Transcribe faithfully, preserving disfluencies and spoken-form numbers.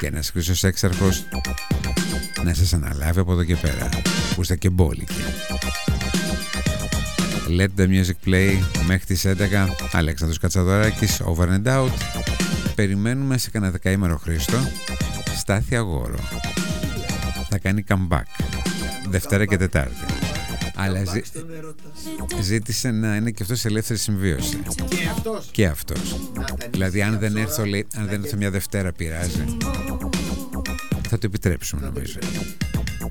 και ένας χρυσός έξαρχος να σας αναλάβει από εδώ και πέρα, που είστε και μπόλικοι. Let the music play μέχρι τις έντεκα. Αλέξανδρος Κατσαδωράκης, Over and Out. Περιμένουμε σε κανένα δεκαήμερο Χρήστο Στάθη Αγόρο. Θα κάνει comeback Δευτέρα και Τετάρτη. Αλλά ζή... ζήτησε να είναι και αυτός σε ελεύθερη συμβίωση. Και αυτός. Και αυτός. Δηλαδή αν δεν έρθω, λέει, αν δεν έρθω μια Δευτέρα πειράζει. Θα το επιτρέψουμε νομίζω.